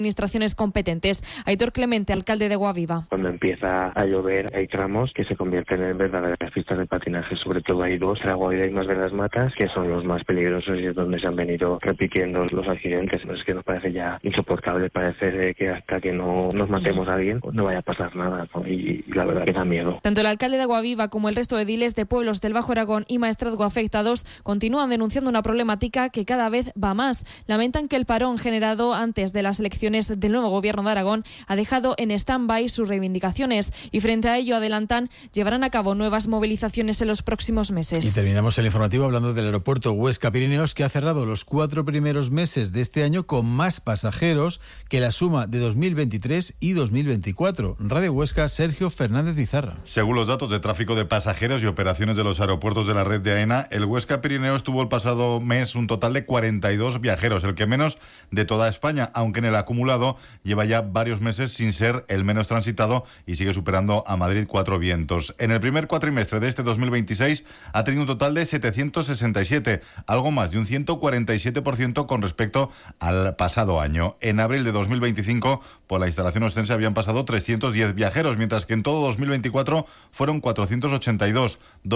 administraciones competentes. Aitor Clemente, alcalde de Guaviva. Cuando empieza a llover hay tramos que se convierten en verdaderas pistas de patinaje, sobre todo hay dos, la Guaviva y Más Verdes Matas, que son los más peligrosos y es donde se han venido repitiendo los accidentes. Es que nos parece ya insoportable, parece que hasta que no nos matemos a alguien no vaya a pasar nada, ¿no? Y la verdad que da miedo. Tanto el alcalde de Guaviva como el resto de ediles de pueblos del Bajo Aragón y maestrazgo afectados continúan denunciando una problemática que cada vez va más. Lamentan que el parón generado antes de las elecciones del nuevo gobierno de Aragón ha dejado en stand-by sus reivindicaciones y frente a ello adelantan llevarán a cabo nuevas movilizaciones en los próximos meses. Y terminamos el informativo hablando del aeropuerto Huesca-Pirineos, que ha cerrado los 4 primeros meses de este año con más pasajeros que la suma de 2023 y 2024. Radio Huesca, Sergio Fernández Izarra. Según los datos de tráfico de pasajeros y operaciones de los aeropuertos de la red de AENA, el Huesca-Pirineos tuvo el pasado mes un total de 42 viajeros, el que menos de toda España, aunque en el acumulado lleva ya varios meses sin ser el menos transitado y sigue superando a Madrid 4 vientos. En el primer cuatrimestre de este 2026 ha tenido un total de 767, algo más de un 147% con respecto al pasado año. En abril de 2025, por la instalación ostense habían pasado 310 viajeros, mientras que en todo 2024 fueron 482,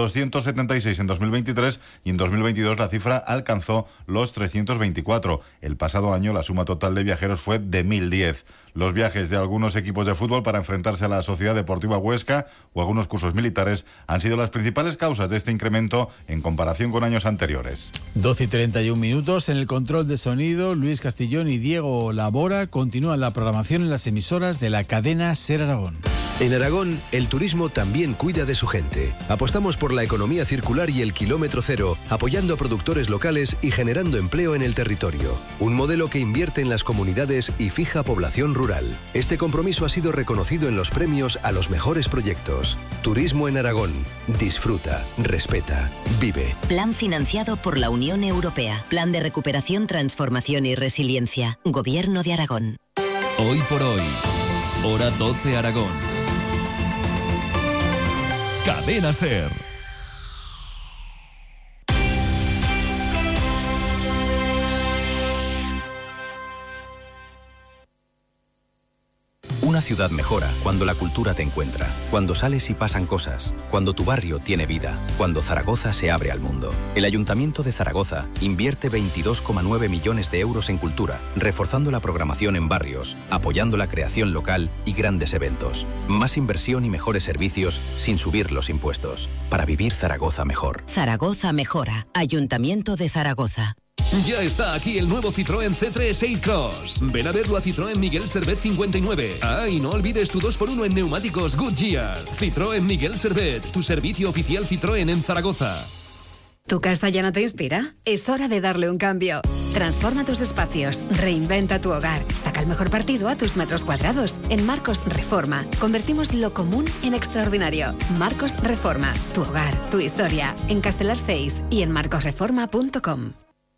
276 en 2023 y en 2022 la cifra alcanzó los 324. El pasado año la suma total de viajeros fue de 1.010. Los viajes de algunos equipos de fútbol para enfrentarse a la Sociedad Deportiva Huesca o algunos cursos militares han sido las principales causas de este incremento en comparación con años anteriores. 12:31. En el control de sonido, Luis Castillón y Diego Labora continúan la programación en las emisoras de la cadena SER Aragón. En Aragón, el turismo también cuida de su gente. Apostamos por la economía circular y el kilómetro cero, apoyando a productores locales y generando empleo en el territorio. Un modelo que invierte en las comunidades y fija población rural. Este compromiso ha sido reconocido en los premios a los mejores proyectos. Turismo en Aragón. Disfruta, respeta, vive. Plan financiado por la Unión Europea. Plan de recuperación, transformación y resiliencia. Gobierno de Aragón. Hoy por hoy. Hora 12 Aragón. Cadena SER. Una ciudad mejora cuando la cultura te encuentra, cuando sales y pasan cosas, cuando tu barrio tiene vida, cuando Zaragoza se abre al mundo. El Ayuntamiento de Zaragoza invierte 22,9 millones de euros en cultura, reforzando la programación en barrios, apoyando la creación local y grandes eventos. Más inversión y mejores servicios sin subir los impuestos. Para vivir Zaragoza mejor. Zaragoza mejora. Ayuntamiento de Zaragoza. Ya está aquí el nuevo Citroën C3 Ace-Cross. Ven a verlo a Citroën Miguel Servet 59. Ah, y no olvides tu 2x1 en neumáticos Goodyear. Citroën Miguel Servet, tu servicio oficial Citroën en Zaragoza. ¿Tu casa ya no te inspira? Es hora de darle un cambio. Transforma tus espacios, reinventa tu hogar, saca el mejor partido a tus metros cuadrados. En Marcos Reforma, convertimos lo común en extraordinario. Marcos Reforma, tu hogar, tu historia. En Castelar 6 y en marcosreforma.com.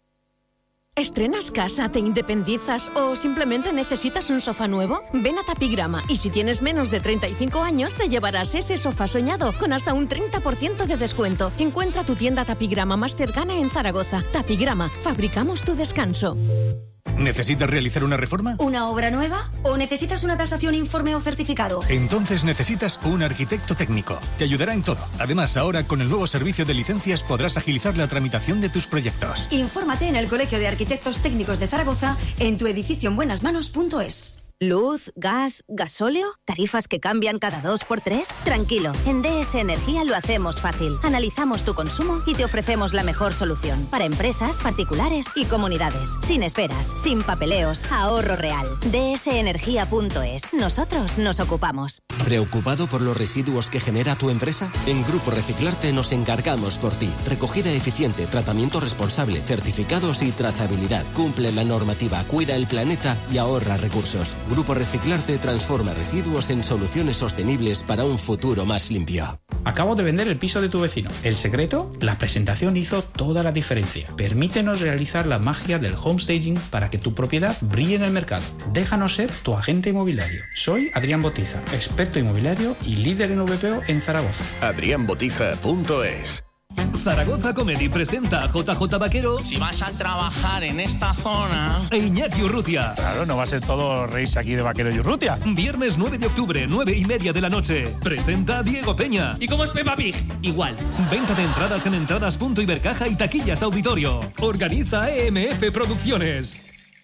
¿Estrenas casa, te independizas o simplemente necesitas un sofá nuevo? Ven a Tapigrama y si tienes menos de 35 años te llevarás ese sofá soñado con hasta un 30% de descuento. Encuentra tu tienda Tapigrama más cercana en Zaragoza. Tapigrama, fabricamos tu descanso. ¿Necesitas realizar una reforma? ¿Una obra nueva? ¿O necesitas una tasación, informe o certificado? Entonces necesitas un arquitecto técnico. Te ayudará en todo. Además, ahora con el nuevo servicio de licencias podrás agilizar la tramitación de tus proyectos. Infórmate en el Colegio de Arquitectos Técnicos de Zaragoza en tu edificio en buenasmanos.es. ¿Luz, gas, gasóleo? ¿Tarifas que cambian cada 2x3? Tranquilo, en DS Energía lo hacemos fácil. Analizamos tu consumo y te ofrecemos la mejor solución. Para empresas, particulares y comunidades. Sin esperas, sin papeleos, ahorro real. dsenergia.es. Nosotros nos ocupamos. ¿Preocupado por los residuos que genera tu empresa? En Grupo Reciclarte nos encargamos por ti. Recogida eficiente, tratamiento responsable, certificados y trazabilidad. Cumple la normativa, cuida el planeta y ahorra recursos. Grupo Reciclarte transforma residuos en soluciones sostenibles para un futuro más limpio. Acabo de vender el piso de tu vecino. ¿El secreto? La presentación hizo toda la diferencia. Permítenos realizar la magia del homestaging para que tu propiedad brille en el mercado. Déjanos ser tu agente inmobiliario. Soy Adrián Botiza, experto inmobiliario y líder en VPO en Zaragoza. Adrianbotiza.es. Zaragoza Comedy presenta a JJ Vaquero. Si vas a trabajar en esta zona... E Iñaki Urrutia. Claro, no va a ser todo reírse aquí de Vaquero y Urrutia. Viernes 9 de octubre, 9:30 de la noche. Presenta Diego Peña. ¿Y cómo es Peppa Pig? Igual. Venta de entradas en entradas.ibercaja y taquillas auditorio. Organiza EMF Producciones.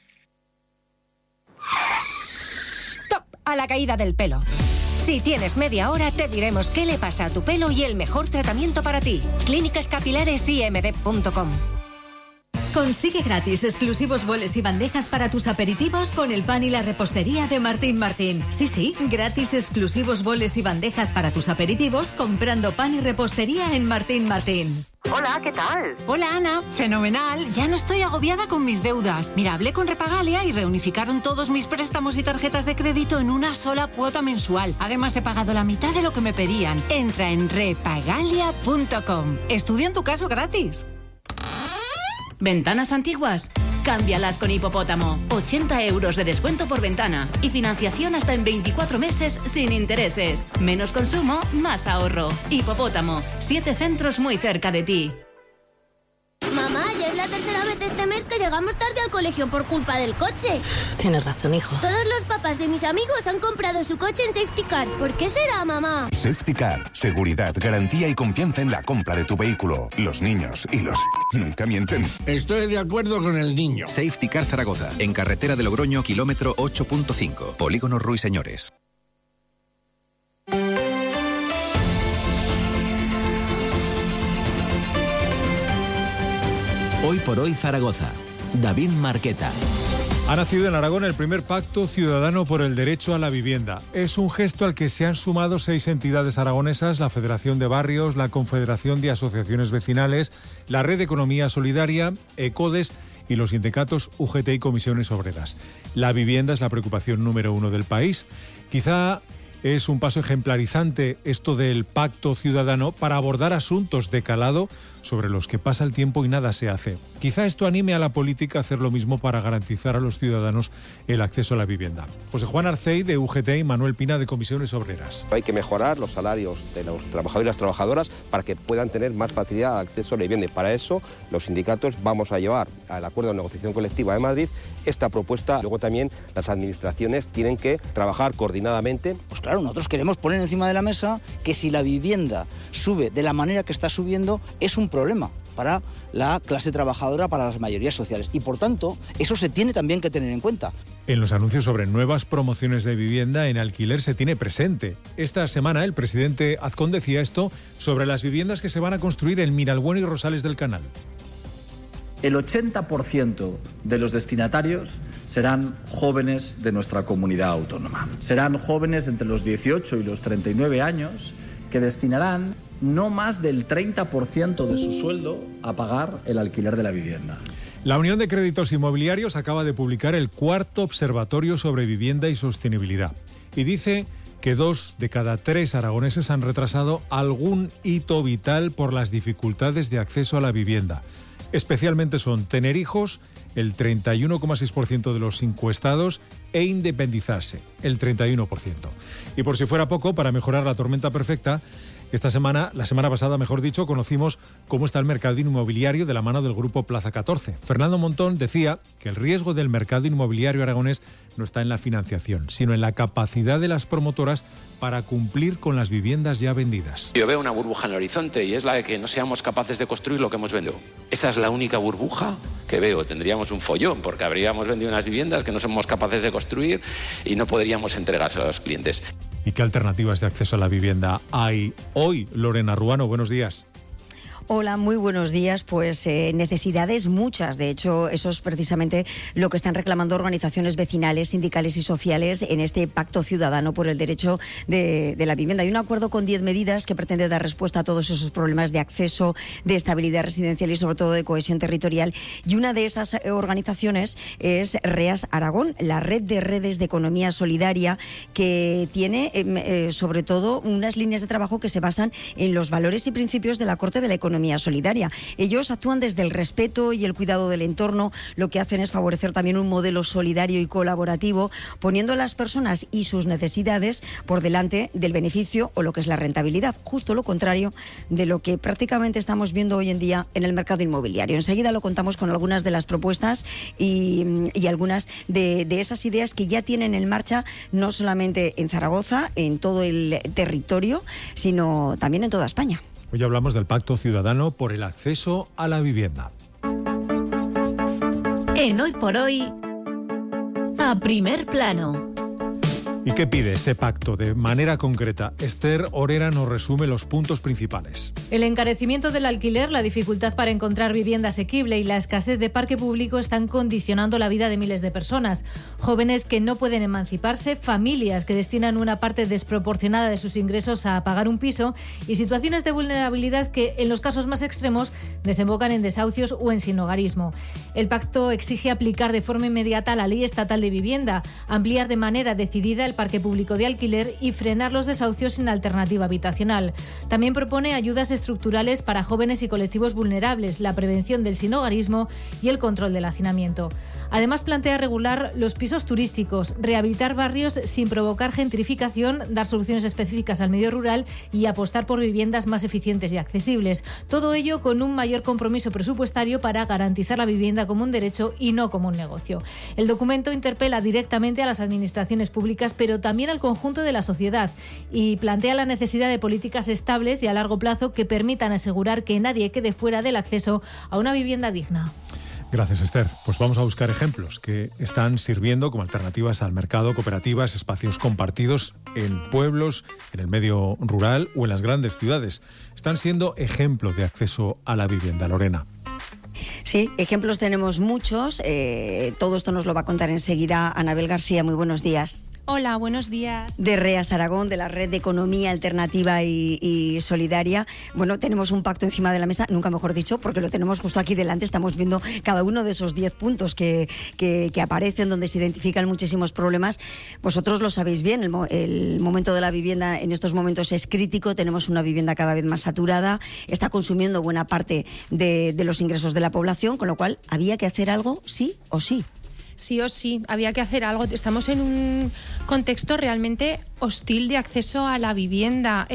¡Stop! A la caída del pelo. Si tienes media hora, te diremos qué le pasa a tu pelo y el mejor tratamiento para ti. clínicascapilaresimd.com. Consigue gratis exclusivos boles y bandejas para tus aperitivos con el pan y la repostería de Martín Martín. Sí, gratis exclusivos boles y bandejas para tus aperitivos comprando pan y repostería en Martín Martín. Hola, ¿qué tal? Hola, Ana. Fenomenal. Ya no estoy agobiada con mis deudas. Mira, hablé con Repagalia y reunificaron todos mis préstamos y tarjetas de crédito en una sola cuota mensual. Además, he pagado la mitad de lo que me pedían. Entra en repagalia.com. Estudia en tu caso gratis. ¿Ventanas antiguas? Cámbialas con Hipopótamo. 80 euros de descuento por ventana y financiación hasta en 24 meses sin intereses. Menos consumo, más ahorro. Hipopótamo. 7 centros muy cerca de ti. Mamá, ya es la tercera vez este mes que llegamos tarde al colegio por culpa del coche. Tienes razón, hijo. Todos los papás de mis amigos han comprado su coche en Safety Car. ¿Por qué será, mamá? Safety Car. Seguridad, garantía y confianza en la compra de tu vehículo. Los niños y los... nunca mienten. Estoy de acuerdo con el niño. Safety Car Zaragoza. En carretera de Logroño, kilómetro 8.5. Polígono Ruiseñores. Hoy por hoy Zaragoza. David Marqueta. Ha nacido en Aragón el primer pacto ciudadano por el derecho a la vivienda. Es un gesto al que se han sumado 6 entidades aragonesas, la Federación de Barrios, la Confederación de Asociaciones Vecinales, la Red de Economía Solidaria, ECODES y los sindicatos UGT y Comisiones Obreras. La vivienda es la preocupación número 1 del país. Quizá es un paso ejemplarizante esto del pacto ciudadano para abordar asuntos de calado sobre los que pasa el tiempo y nada se hace. Quizá esto anime a la política a hacer lo mismo para garantizar a los ciudadanos el acceso a la vivienda. José Juan Arcey, de UGT, y Manuel Pina, de Comisiones Obreras. Hay que mejorar los salarios de los trabajadores y las trabajadoras para que puedan tener más facilidad al acceso a la vivienda. Y para eso, los sindicatos vamos a llevar al Acuerdo de Negociación Colectiva de Madrid esta propuesta. Luego también las administraciones tienen que trabajar coordinadamente. Pues claro, nosotros queremos poner encima de la mesa que si la vivienda sube de la manera que está subiendo, es un problema para la clase trabajadora, para las mayorías sociales. Y por tanto, eso se tiene también que tener en cuenta. En los anuncios sobre nuevas promociones de vivienda en alquiler se tiene presente. Esta semana el presidente Azcón decía esto sobre las viviendas que se van a construir en Miralbueno y Rosales del Canal. El 80% de los destinatarios serán jóvenes de nuestra comunidad autónoma. Serán jóvenes entre los 18 y los 39 años que destinarán no más del 30% de su sueldo a pagar el alquiler de la vivienda. La Unión de Créditos Inmobiliarios acaba de publicar el 4º Observatorio sobre Vivienda y Sostenibilidad y dice que 2 de cada 3 aragoneses han retrasado algún hito vital por las dificultades de acceso a la vivienda. Especialmente son tener hijos, el 31,6% de los encuestados, e independizarse, el 31%. Y por si fuera poco, para mejorar la tormenta perfecta, la semana pasada, mejor dicho, conocimos cómo está el mercado inmobiliario de la mano del grupo Plaza 14. Fernando Montón decía que el riesgo del mercado inmobiliario aragonés no está en la financiación, sino en la capacidad de las promotoras para cumplir con las viviendas ya vendidas. Yo veo una burbuja en el horizonte y es la de que no seamos capaces de construir lo que hemos vendido. Esa es la única burbuja que veo. Tendríamos un follón porque habríamos vendido unas viviendas que no somos capaces de construir y no podríamos entregarse a los clientes. ¿Y qué alternativas de acceso a la vivienda hay hoy? Lorena Ruano, buenos días. Hola, muy buenos días. Pues necesidades muchas. De hecho, eso es precisamente lo que están reclamando organizaciones vecinales, sindicales y sociales en este pacto ciudadano por el derecho de la vivienda. Hay un acuerdo con 10 medidas que pretende dar respuesta a todos esos problemas de acceso, de estabilidad residencial y sobre todo de cohesión territorial. Y una de esas organizaciones es REAS Aragón, la red de redes de economía solidaria, que tiene sobre todo unas líneas de trabajo que se basan en los valores y principios de la Corte de la Economía economía solidaria. Ellos actúan desde el respeto y el cuidado del entorno. Lo que hacen es favorecer también un modelo solidario y colaborativo, poniendo a las personas y sus necesidades por delante del beneficio o lo que es la rentabilidad, justo lo contrario de lo que prácticamente estamos viendo hoy en día en el mercado inmobiliario. Enseguida lo contamos con algunas de las propuestas y algunas de esas ideas que ya tienen en marcha, no solamente en Zaragoza, en todo el territorio, sino también en toda España. Hoy hablamos del Pacto Ciudadano por el acceso a la vivienda. En Hoy por Hoy, a primer plano. ¿Y qué pide ese pacto de manera concreta? Esther Orera nos resume los puntos principales. El encarecimiento del alquiler, la dificultad para encontrar vivienda asequible y la escasez de parque público están condicionando la vida de miles de personas. Jóvenes que no pueden emanciparse, familias que destinan una parte desproporcionada de sus ingresos a pagar un piso y situaciones de vulnerabilidad que, en los casos más extremos, desembocan en desahucios o en sinhogarismo. El pacto exige aplicar de forma inmediata la Ley Estatal de Vivienda, ampliar de manera decidida el parque público de alquiler y frenar los desahucios sin alternativa habitacional. También propone ayudas estructurales para jóvenes y colectivos vulnerables, la prevención del sinhogarismo y el control del hacinamiento. Además, plantea regular los pisos turísticos, rehabilitar barrios sin provocar gentrificación, dar soluciones específicas al medio rural y apostar por viviendas más eficientes y accesibles. Todo ello con un mayor compromiso presupuestario para garantizar la vivienda como un derecho y no como un negocio. El documento interpela directamente a las administraciones públicas, pero también al conjunto de la sociedad, y plantea la necesidad de políticas estables y a largo plazo que permitan asegurar que nadie quede fuera del acceso a una vivienda digna. Gracias, Esther. Pues vamos a buscar ejemplos que están sirviendo como alternativas al mercado, cooperativas, espacios compartidos en pueblos, en el medio rural o en las grandes ciudades. Están siendo ejemplo de acceso a la vivienda. Lorena. Sí, ejemplos tenemos muchos. Todo esto nos lo va a contar enseguida Anabel García. Muy buenos días. Hola, buenos días. De REAS Aragón, de la Red de Economía Alternativa y Solidaria. Bueno, tenemos un pacto encima de la mesa, nunca mejor dicho, porque lo tenemos justo aquí delante. Estamos viendo cada uno de esos 10 puntos que aparecen, donde se identifican muchísimos problemas. Vosotros lo sabéis bien, el momento de la vivienda en estos momentos es crítico. Tenemos una vivienda cada vez más saturada, está consumiendo buena parte de los ingresos de la población, con lo cual había que hacer algo sí o sí. Sí o sí, había que hacer algo. Estamos en un contexto realmente hostil de acceso a la vivienda.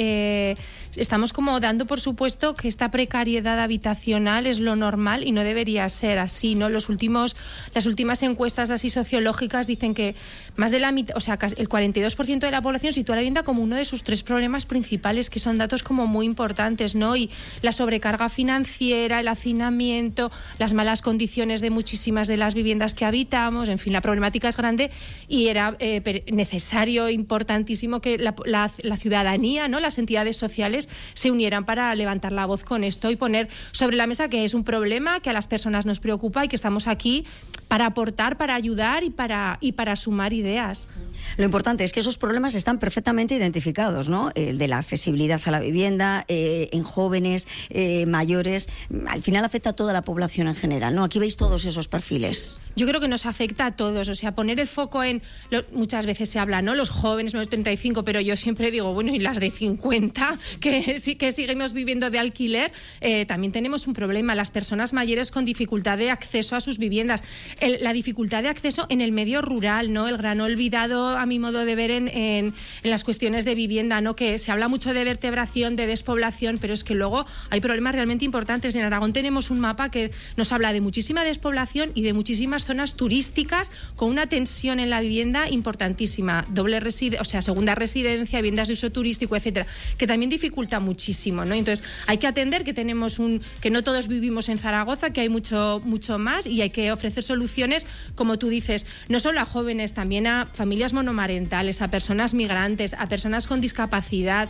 Estamos como dando por supuesto que esta precariedad habitacional es lo normal y no debería ser así, ¿no? Las últimas encuestas así sociológicas dicen que más de la mitad, o sea, el 42% de la población sitúa la vivienda como uno de sus 3 problemas principales, que son datos como muy importantes, ¿no? Y la sobrecarga financiera, el hacinamiento, las malas condiciones de muchísimas de las viviendas que habitamos, en fin, la problemática es grande y era necesario, importantísimo que la ciudadanía, ¿no? Las entidades sociales se unieran para levantar la voz con esto y poner sobre la mesa que es un problema, que a las personas nos preocupa y que estamos aquí para aportar, para ayudar y para sumar ideas. Lo importante es que esos problemas están perfectamente identificados, ¿no? El de la accesibilidad a la vivienda, en jóvenes, mayores. Al final afecta a toda la población en general, ¿no? Aquí veis todos esos perfiles. Yo creo que nos afecta a todos, o sea, poner el foco en... muchas veces se habla, ¿no? Los jóvenes, los 35, pero yo siempre digo, bueno, y las de 50, que seguimos viviendo de alquiler, también tenemos un problema. Las personas mayores con dificultad de acceso a sus viviendas, la dificultad de acceso en el medio rural, ¿no? El gran olvidado, a mi modo de ver, en las cuestiones de vivienda, ¿no? Que se habla mucho de vertebración, de despoblación, pero es que luego hay problemas realmente importantes. En Aragón tenemos un mapa que nos habla de muchísima despoblación y de muchísimas zonas turísticas con una tensión en la vivienda importantísima, segunda residencia, viviendas de uso turístico, etcétera, que también dificulta muchísimo, ¿no? Entonces hay que atender que que no todos vivimos en Zaragoza, que hay mucho más y hay que ofrecer soluciones, como tú dices, no solo a jóvenes, también a familias monomarentales, a personas migrantes, a personas con discapacidad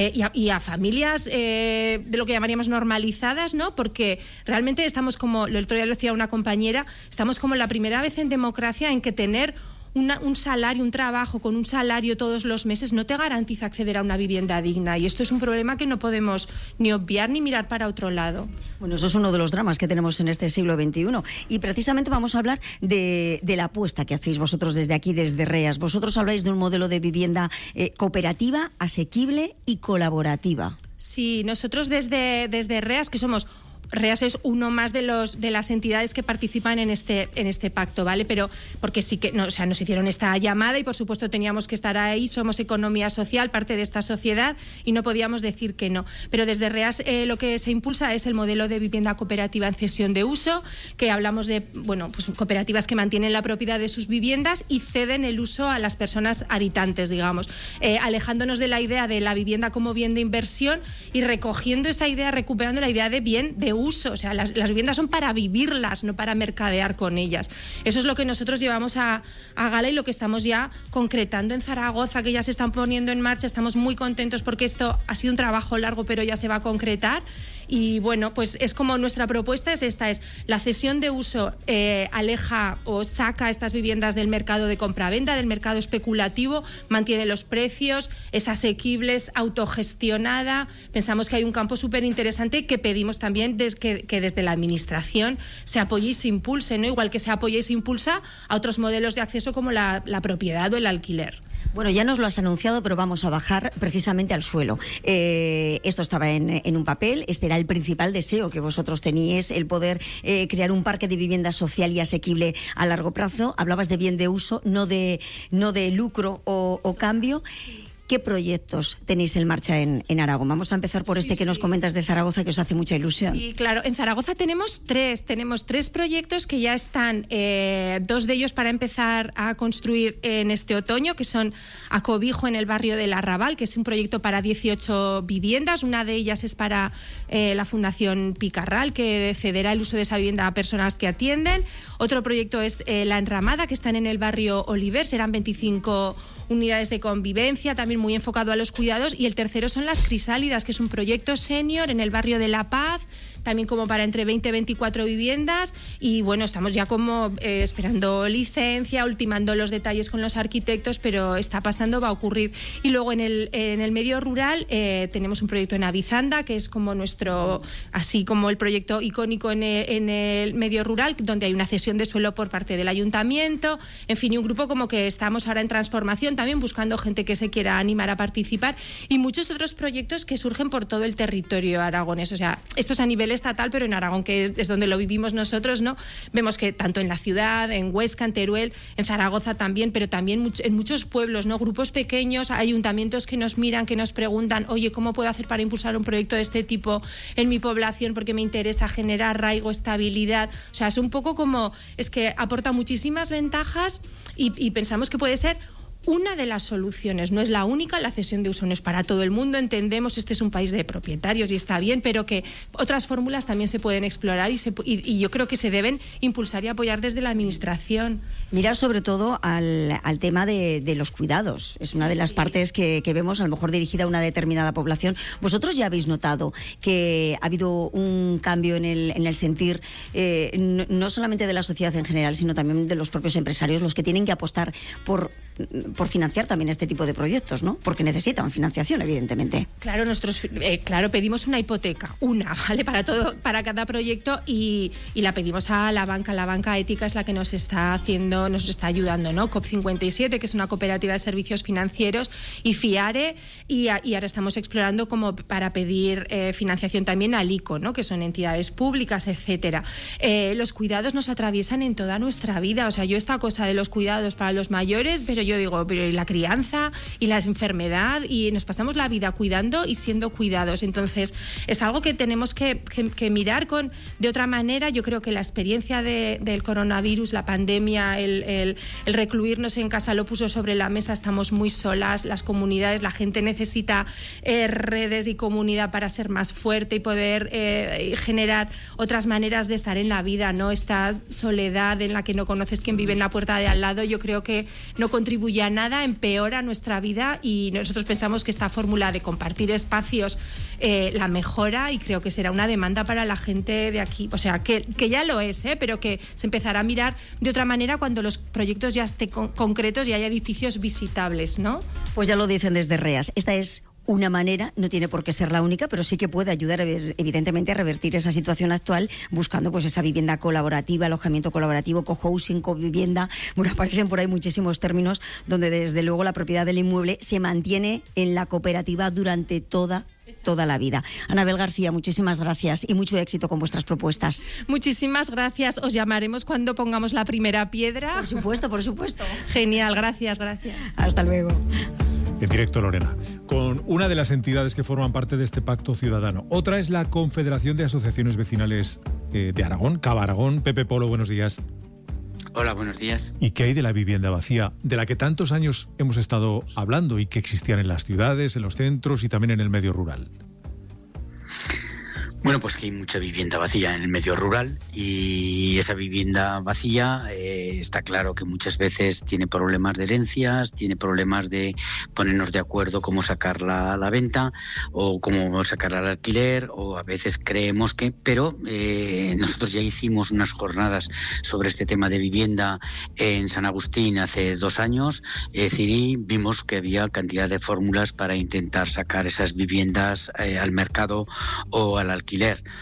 y a familias de lo que llamaríamos normalizadas, ¿no? Porque realmente estamos como, el otro día lo decía una compañera, estamos como la primera vez en democracia en que tener un salario, un trabajo con un salario todos los meses no te garantiza acceder a una vivienda digna, y esto es un problema que no podemos ni obviar ni mirar para otro lado. Bueno, eso es uno de los dramas que tenemos en este siglo XXI, y precisamente vamos a hablar de la apuesta que hacéis vosotros desde aquí, desde REAS. Vosotros habláis de un modelo de vivienda cooperativa, asequible y colaborativa. Sí, nosotros desde REAS, que somos... REAS es uno más de las entidades que participan en este pacto, ¿vale? Pero porque sí que, nos hicieron esta llamada y por supuesto teníamos que estar ahí, somos economía social, parte de esta sociedad y no podíamos decir que no. Pero desde REAS lo que se impulsa es el modelo de vivienda cooperativa en cesión de uso, que hablamos de, pues cooperativas que mantienen la propiedad de sus viviendas y ceden el uso a las personas habitantes, digamos, alejándonos de la idea de la vivienda como bien de inversión y recogiendo esa idea, recuperando la idea de bien de uso, o sea, las viviendas son para vivirlas, no para mercadear con ellas. Eso es lo que nosotros llevamos a gala y lo que estamos ya concretando en Zaragoza, que ya se están poniendo en marcha. Estamos muy contentos porque esto ha sido un trabajo largo, pero ya se va a concretar. Y bueno, pues es como nuestra propuesta es esta, es la cesión de uso aleja o saca estas viviendas del mercado de compraventa, del mercado especulativo, mantiene los precios, es asequible, es autogestionada. Pensamos que hay un campo súper interesante que pedimos también que desde la administración se apoye y se impulse, ¿no? Igual que se apoya y se impulsa a otros modelos de acceso como la propiedad o el alquiler. Bueno, ya nos lo has anunciado, pero vamos a bajar precisamente al suelo. Esto estaba en un papel, este era el principal deseo que vosotros teníais, el poder crear un parque de vivienda social y asequible a largo plazo. Hablabas de bien de uso, no de lucro o cambio. ¿Qué proyectos tenéis en marcha en Aragón? Vamos a empezar por que nos comentas de Zaragoza, que os hace mucha ilusión. Sí, claro. En Zaragoza tenemos tres proyectos que ya están, dos de ellos para empezar a construir en este otoño, que son Acobijo en el barrio del Arrabal, que es un proyecto para 18 viviendas. Una de ellas es para la Fundación Picarral, que cederá el uso de esa vivienda a personas que atienden. Otro proyecto es La Enramada, que están en el barrio Oliver, serán 25 unidades de convivencia, también muy enfocado a los cuidados. Y el tercero son Las Crisálidas, que es un proyecto senior en el barrio de La Paz, también como para entre 20 y 24 viviendas. Y bueno, estamos ya como esperando licencia, ultimando los detalles con los arquitectos, pero está pasando, va a ocurrir. Y luego en el medio rural tenemos un proyecto en Avizanda, que es como nuestro, así como el proyecto icónico en el medio rural, donde hay una cesión de suelo por parte del ayuntamiento. En fin, y un grupo como que estamos ahora en transformación, también buscando gente que se quiera animar a participar, y muchos otros proyectos que surgen por todo el territorio aragonés. O sea, esto es a nivel estatal, pero en Aragón, que es donde lo vivimos nosotros, ¿no? Vemos que tanto en la ciudad, en Huesca, en Teruel, en Zaragoza también, pero también en muchos pueblos, ¿no? Grupos pequeños, ayuntamientos que nos miran, que nos preguntan, oye, ¿cómo puedo hacer para impulsar un proyecto de este tipo en mi población? Porque me interesa generar arraigo, estabilidad. O sea, es un poco como, es que aporta muchísimas ventajas y pensamos que puede ser una de las soluciones, no es la única. La cesión de uso no es para todo el mundo, entendemos, este es un país de propietarios y está bien, pero que otras fórmulas también se pueden explorar y yo creo que se deben impulsar y apoyar desde la administración. Mirar sobre todo al tema de los cuidados, es una de las partes que vemos, a lo mejor dirigida a una determinada población. Vosotros ya habéis notado que ha habido un cambio en el sentir, no solamente de la sociedad en general, sino también de los propios empresarios, los que tienen que apostar por financiar también este tipo de proyectos, ¿no? Porque necesitan financiación, evidentemente. Claro, nosotros pedimos una hipoteca, ¿vale? Para cada proyecto y la pedimos a la banca. La banca ética es la que nos está ayudando, ¿no? COP57, que es una cooperativa de servicios financieros, y FIARE, y ahora estamos explorando como para pedir financiación también al ICO, ¿no? Que son entidades públicas, etcétera. Los cuidados nos atraviesan en toda nuestra vida. O sea, yo esta cosa de los cuidados para los mayores, pero yo digo, pero y la crianza y la enfermedad, y nos pasamos la vida cuidando y siendo cuidados. Entonces es algo que tenemos que mirar de otra manera. Yo creo que la experiencia del coronavirus, la pandemia, el recluirnos en casa lo puso sobre la mesa. Estamos muy solas, las comunidades, la gente necesita redes y comunidad para ser más fuerte y poder generar otras maneras de estar en la vida, ¿no? Esta soledad en la que no conoces quién vive en la puerta de al lado, yo creo que no contribuye a nada, empeora nuestra vida, y nosotros pensamos que esta fórmula de compartir espacios la mejora, y creo que será una demanda para la gente de aquí. O sea, que ya lo es, pero que se empezará a mirar de otra manera cuando los proyectos ya estén concretos y haya edificios visitables, ¿no? Pues ya lo dicen desde REAS. Esta es una manera, no tiene por qué ser la única, pero sí que puede ayudar evidentemente a revertir esa situación actual, buscando pues esa vivienda colaborativa, alojamiento colaborativo, cohousing, covivienda. Bueno, aparecen por ahí muchísimos términos donde desde luego la propiedad del inmueble se mantiene en la cooperativa durante toda toda la vida. Anabel García, muchísimas gracias y mucho éxito con vuestras propuestas. Muchísimas gracias. Os llamaremos cuando pongamos la primera piedra. Por supuesto, por supuesto. Genial, gracias. Hasta luego. En directo, Lorena, con una de las entidades que forman parte de este pacto ciudadano. Otra es la Confederación de Asociaciones Vecinales de Aragón, Cava Aragón. Pepe Polo, buenos días. Hola, buenos días. ¿Y qué hay de la vivienda vacía, de la que tantos años hemos estado hablando y que existían en las ciudades, en los centros y también en el medio rural? Bueno, pues que hay mucha vivienda vacía en el medio rural y esa vivienda vacía está claro que muchas veces tiene problemas de herencias, tiene problemas de ponernos de acuerdo cómo sacarla a la venta o cómo sacarla al alquiler, o a veces creemos que... Pero nosotros ya hicimos unas jornadas sobre este tema de vivienda en San Agustín hace 2 años, y vimos que había cantidad de fórmulas para intentar sacar esas viviendas al mercado o al alquiler.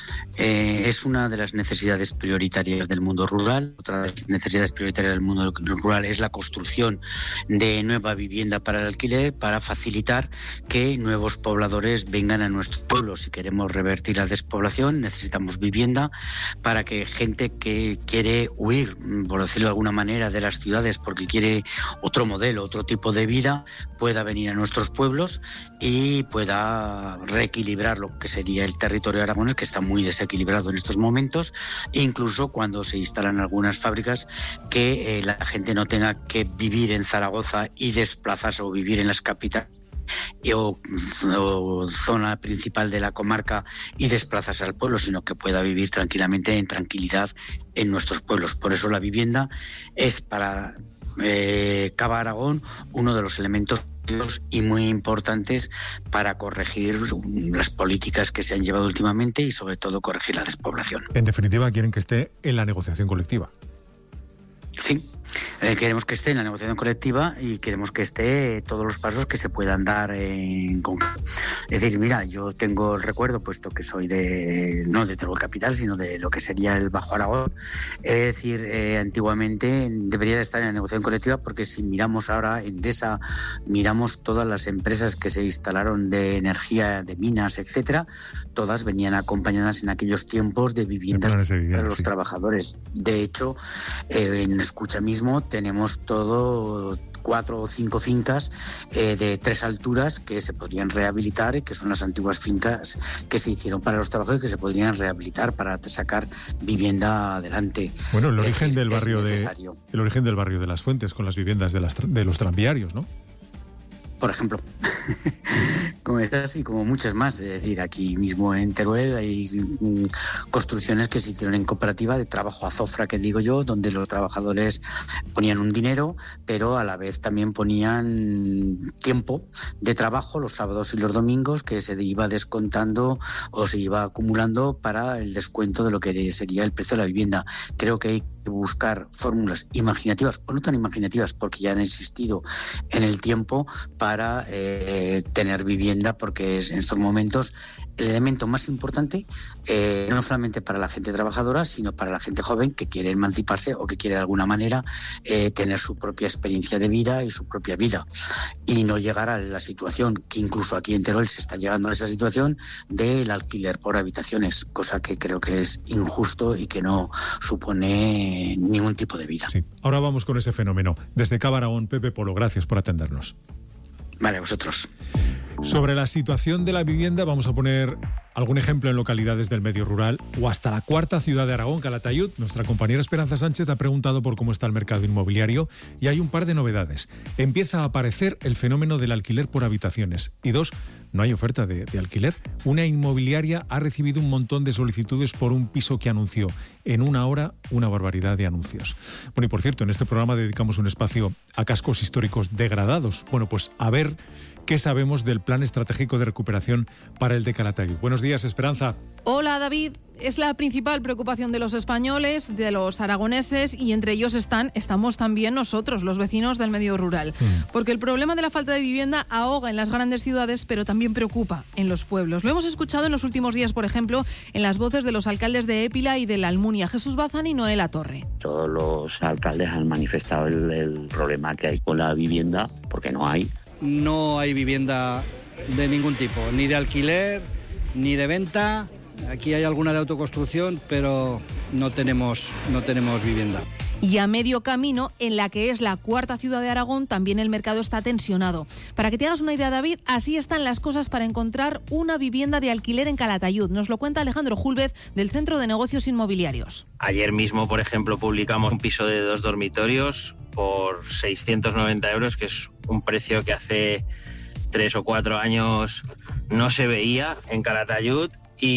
Es una de las necesidades prioritarias del mundo rural. Otra de las necesidades prioritarias del mundo rural es la construcción de nueva vivienda para el alquiler, para facilitar que nuevos pobladores vengan a nuestro pueblo. Si queremos revertir la despoblación, necesitamos vivienda para que gente que quiere huir, por decirlo de alguna manera, de las ciudades porque quiere otro modelo, otro tipo de vida, pueda venir a nuestros pueblos y pueda reequilibrar lo que sería el territorio aragonés, que está muy desequilibrado en estos momentos, e incluso cuando se instalan algunas fábricas, que la gente no tenga que vivir en Zaragoza y desplazarse o vivir en las capitales o zona principal de la comarca y desplazarse al pueblo, sino que pueda vivir tranquilamente, en tranquilidad, en nuestros pueblos. Por eso la vivienda es para Cava Aragón uno de los elementos y muy importantes para corregir las políticas que se han llevado últimamente y sobre todo corregir la despoblación. En definitiva, quieren que esté en la negociación colectiva. Sí, queremos que esté en la negociación colectiva y queremos que esté todos los pasos que se puedan dar en concreto. Es decir, mira, yo tengo el recuerdo, puesto que soy no de Teruel Capital, sino de lo que sería el Bajo Aragón. Es decir, antiguamente debería de estar en la negociación colectiva, porque si miramos ahora Endesa, miramos todas las empresas que se instalaron de energía, de minas, etcétera, todas venían acompañadas en aquellos tiempos de viviendas para los trabajadores. De hecho, en Escucha mismo tenemos todo 4 o 5 fincas de 3 alturas que se podrían rehabilitar, que son las antiguas fincas que se hicieron para los trabajadores, que se podrían rehabilitar para sacar vivienda adelante. Bueno, el origen del barrio de Las Fuentes, con las viviendas de los tranviarios, ¿no? Por ejemplo, como estas y como muchas más. Es decir, aquí mismo en Teruel hay construcciones que se hicieron en cooperativa de trabajo azofra, que digo yo, donde los trabajadores ponían un dinero, pero a la vez también ponían tiempo de trabajo los sábados y los domingos, que se iba descontando o se iba acumulando para el descuento de lo que sería el precio de la vivienda. Creo que hay que buscar fórmulas imaginativas, o no tan imaginativas, porque ya han existido en el tiempo, para tener vivienda, porque es en estos momentos el elemento más importante, no solamente para la gente trabajadora, sino para la gente joven que quiere emanciparse o que quiere de alguna manera tener su propia experiencia de vida y su propia vida, y no llegar a la situación que incluso aquí en Teruel se está llegando a esa situación del alquiler por habitaciones, cosa que creo que es injusto y que no supone ningún tipo de vida. Sí. Ahora vamos con ese fenómeno. Desde Cava Aragón, Pepe Polo, gracias por atendernos. Vale, vosotros. Sobre la situación de la vivienda vamos a poner algún ejemplo en localidades del medio rural o hasta la cuarta ciudad de Aragón, Calatayud. Nuestra compañera Esperanza Sánchez ha preguntado por cómo está el mercado inmobiliario y hay un par de novedades. Empieza a aparecer el fenómeno del alquiler por habitaciones y 2, no hay oferta de alquiler. Una inmobiliaria ha recibido un montón de solicitudes por un piso que anunció en una hora una barbaridad de anuncios. Bueno, y por cierto, en este programa dedicamos un espacio a cascos históricos degradados. Bueno, pues a ver qué sabemos del Plan Estratégico de Recuperación para el de Calatayud. Buenos días, Esperanza. Hola, David. Es la principal preocupación de los españoles, de los aragoneses, y entre ellos estamos también nosotros, los vecinos del medio rural. Porque el problema de la falta de vivienda ahoga en las grandes ciudades, pero también preocupa en los pueblos. Lo hemos escuchado en los últimos días, por ejemplo, en las voces de los alcaldes de Épila y de la Almunia, Jesús Bazán y Noé Latorre. Todos los alcaldes han manifestado el problema que hay con la vivienda, porque no hay. No hay vivienda de ningún tipo, ni de alquiler, ni de venta. Aquí hay alguna de autoconstrucción, pero no tenemos vivienda. Y a medio camino, en la que es la cuarta ciudad de Aragón, también el mercado está tensionado. Para que te hagas una idea, David, así están las cosas para encontrar una vivienda de alquiler en Calatayud. Nos lo cuenta Alejandro Julvez, del Centro de Negocios Inmobiliarios. Ayer mismo, por ejemplo, publicamos un piso de 2 dormitorios por 690 euros, que es un precio que hace 3 o 4 años no se veía en Calatayud,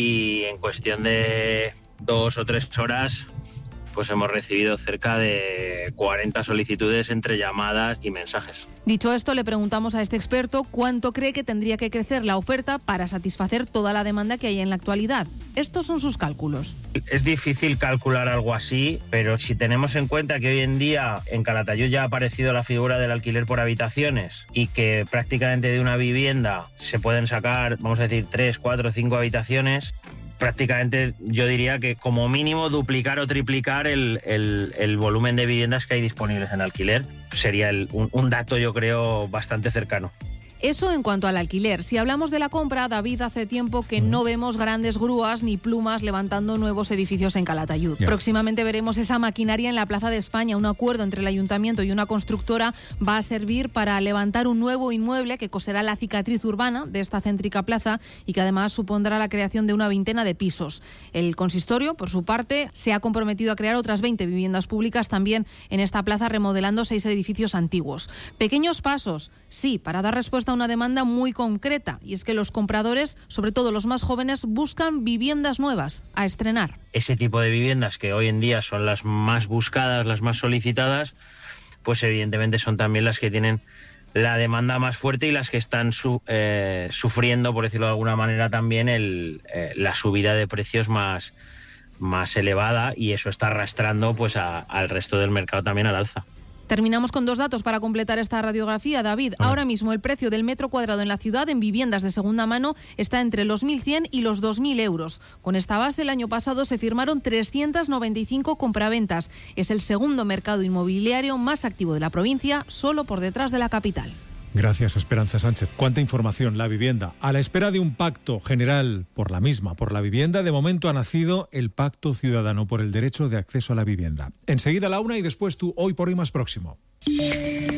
y en cuestión de 2 o 3 horas pues hemos recibido cerca de 40 solicitudes entre llamadas y mensajes. Dicho esto, le preguntamos a este experto cuánto cree que tendría que crecer la oferta para satisfacer toda la demanda que hay en la actualidad. Estos son sus cálculos. Es difícil calcular algo así, pero si tenemos en cuenta que hoy en día en Calatayud ya ha aparecido la figura del alquiler por habitaciones y que prácticamente de una vivienda se pueden sacar, vamos a decir, 3, 4, 5 habitaciones, prácticamente yo diría que como mínimo duplicar o triplicar el volumen de viviendas que hay disponibles en alquiler sería un dato, yo creo, bastante cercano. Eso en cuanto al alquiler. Si hablamos de la compra, David, hace tiempo que no vemos grandes grúas ni plumas levantando nuevos edificios en Calatayud. Yeah. Próximamente veremos esa maquinaria en la Plaza de España. Un acuerdo entre el Ayuntamiento y una constructora va a servir para levantar un nuevo inmueble que coserá la cicatriz urbana de esta céntrica plaza y que además supondrá la creación de una veintena de pisos. El consistorio, por su parte, se ha comprometido a crear otras 20 viviendas públicas también en esta plaza, remodelando 6 edificios antiguos. Pequeños pasos, sí, para dar respuesta a una demanda muy concreta, y es que los compradores, sobre todo los más jóvenes, buscan viviendas nuevas a estrenar. Ese tipo de viviendas que hoy en día son las más buscadas, las más solicitadas, pues evidentemente son también las que tienen la demanda más fuerte y las que están sufriendo, por decirlo de alguna manera, también la subida de precios más elevada, y eso está arrastrando pues al resto del mercado también al alza. Terminamos con 2 datos para completar esta radiografía, David. Ahora mismo el precio del metro cuadrado en la ciudad en viviendas de segunda mano está entre los 1.100 y los 2.000 euros. Con esta base, el año pasado se firmaron 395 compraventas. Es el segundo mercado inmobiliario más activo de la provincia, solo por detrás de la capital. Gracias, Esperanza Sánchez. Cuánta información. La vivienda. A la espera de un pacto general por la misma, por la vivienda, de momento ha nacido el Pacto Ciudadano por el Derecho de Acceso a la Vivienda. Enseguida la 1 y después tú, Hoy por Hoy Más Próximo.